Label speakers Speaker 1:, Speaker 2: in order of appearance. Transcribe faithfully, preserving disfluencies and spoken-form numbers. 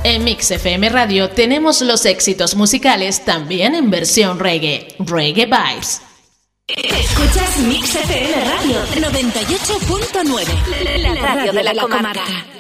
Speaker 1: En Mix F M Radio tenemos los éxitos musicales también en versión reggae. Reggae Vibes.
Speaker 2: Escuchas Mix F M Radio noventa y ocho punto nueve, la radio de la comarca.